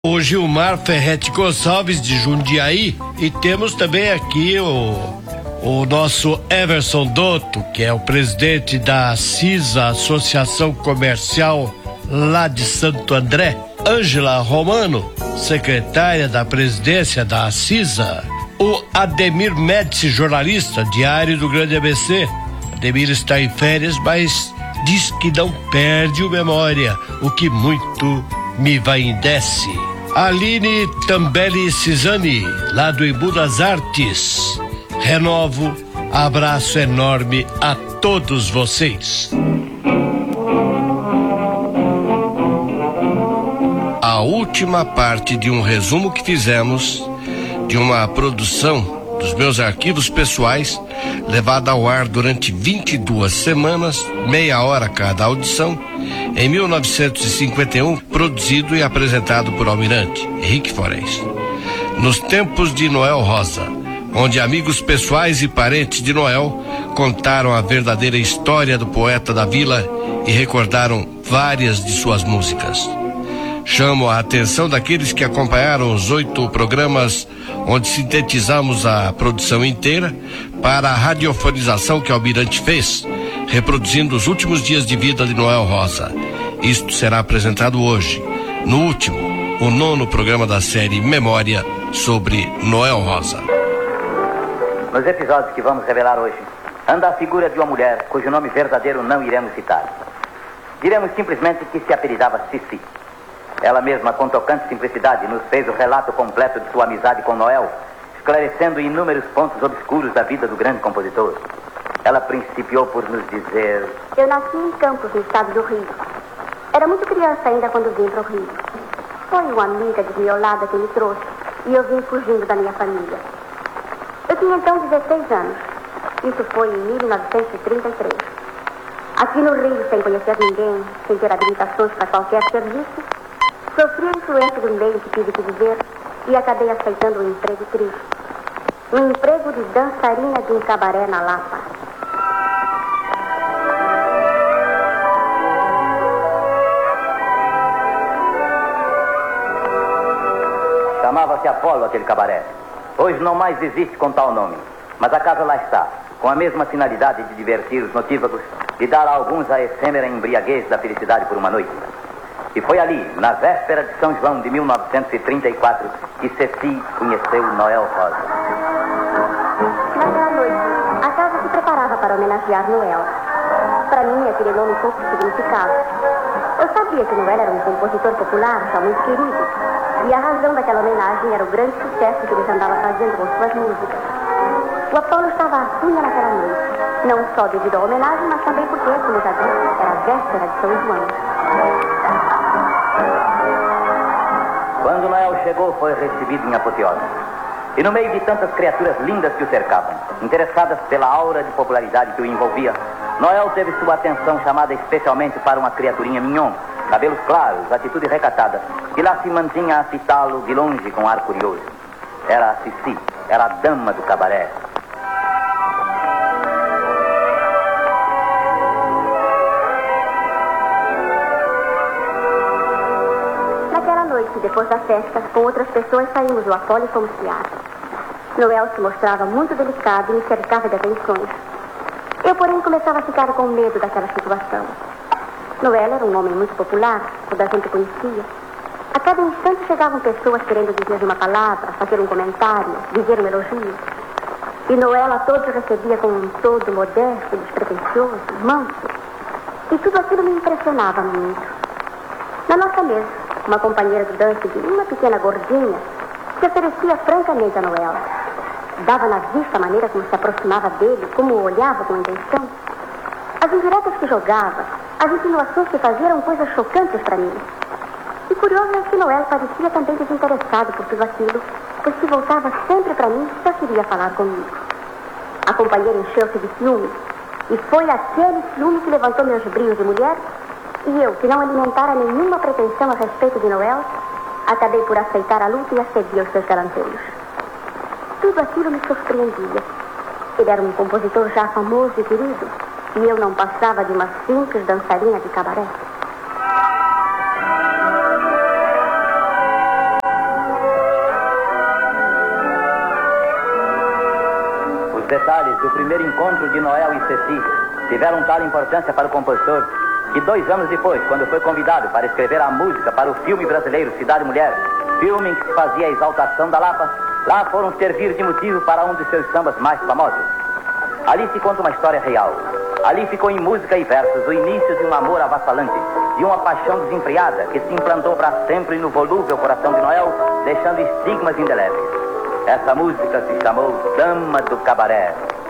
O Gilmar Ferretti Gonçalves de Jundiaí, e temos também aqui o nosso Everson Dotto, que é o presidente da CISA, Associação Comercial lá de Santo André, Ângela Romano, secretária da presidência da CISA, o Ademir Médici, jornalista, Diário do Grande ABC. Ademir está em férias, mas diz que não perde o memória, o que muito me vai endece. Aline Tambelli Cisani, lá do Embu das Artes. Renovo, abraço enorme a todos vocês. A última parte de um resumo que fizemos de uma produção dos meus arquivos pessoais, levada ao ar durante 22 semanas, meia hora cada audição, em 1951, produzido e apresentado por Almirante Henrique Forés. Nos tempos de Noel Rosa, onde amigos pessoais e parentes de Noel contaram a verdadeira história do poeta da vila e recordaram várias de suas músicas. Chamo a atenção daqueles que acompanharam os 8 programas onde sintetizamos a produção inteira para a radiofonização que Almirante fez, reproduzindo os últimos dias de vida de Noel Rosa. Isto será apresentado hoje, no último, o 9º programa da série Memória sobre Noel Rosa. Nos episódios que vamos revelar hoje, anda a figura de uma mulher cujo nome verdadeiro não iremos citar. Diremos simplesmente que se apelidava Cici. Ela mesma, com tocante simplicidade, nos fez o relato completo de sua amizade com Noel, esclarecendo inúmeros pontos obscuros da vida do grande compositor. Ela principiou por nos dizer: eu nasci em Campos, no estado do Rio. Era muito criança ainda quando vim para o Rio. Foi uma amiga desmiolada que me trouxe e eu vim fugindo da minha família. Eu tinha então 16 anos. Isso foi em 1933. Aqui no Rio, sem conhecer ninguém, sem ter habilitações para qualquer serviço, sofri a influência do meio que tive que viver e acabei aceitando um emprego triste. Um emprego de dançarina de um cabaré na Lapa. Chamava-se Apolo aquele cabaré. Hoje não mais existe com tal nome, mas a casa lá está, com a mesma finalidade de divertir os notívagos e dar a alguns a efêmera embriaguez da felicidade por uma noite. E foi ali, na véspera de São João de 1934, que Ceci conheceu Noel Rosa. Naquela noite, a casa se preparava para homenagear Noel. Para mim, aquele nome pouco significava. Eu sabia que Noel era um compositor popular, já muito querido, e a razão daquela homenagem era o grande sucesso que ele andava fazendo com suas músicas. O Apolo estava à cunha naquela noite, não só devido à homenagem, mas também porque, como já disse, era a véspera de São João. Quando Noel chegou, foi recebido em apoteose. E no meio de tantas criaturas lindas que o cercavam, interessadas pela aura de popularidade que o envolvia, Noel teve sua atenção chamada especialmente para uma criaturinha mignon, cabelos claros, atitude recatada, que lá se mantinha a fitá-lo de longe com ar curioso. Era a Cici, era a dama do cabaré. Depois da festa, com outras pessoas, saímos do Apolo e fomos piar. Noel se mostrava muito delicado e me cercava de atenções. Eu, porém, começava a ficar com medo daquela situação. Noel era um homem muito popular, toda a gente conhecia. A cada instante chegavam pessoas querendo dizer uma palavra, fazer um comentário, dizer um elogio. E Noel a todos recebia com um todo modesto, despretensioso, manso. E tudo aquilo me impressionava muito. Na nossa mesa, uma companheira do dance, uma pequena gordinha, se oferecia francamente a Noel. Dava na vista a maneira como se aproximava dele, como o olhava com intenção. As indiretas que jogava, as insinuações que fazia eram coisas chocantes para mim. E curioso é que Noel parecia também desinteressado por tudo aquilo, pois se voltava sempre para mim só queria falar comigo. A companheira encheu-se de ciúme, e foi aquele ciúme que levantou meus brios de mulher. E eu, que não alimentara nenhuma pretensão a respeito de Noel, acabei por aceitar a luta e acedi aos seus galanteios. Tudo aquilo me surpreendia. Ele era um compositor já famoso e querido, e eu não passava de uma simples dançarina de cabaré. detalhes do primeiro encontro de Noel e Ceci tiveram tal importância para o compositor que 2 anos depois, quando foi convidado para escrever a música para o filme brasileiro Cidade Mulher, filme em que se fazia a exaltação da Lapa, lá foram servir de motivo para um de seus sambas mais famosos. Ali se conta uma história real. Ali ficou em música e versos o início de um amor avassalante, de uma paixão desenfreada que se implantou para sempre no volúvel coração de Noel, deixando estigmas indeléveis. Essa música se chamou Dama do Cabaré.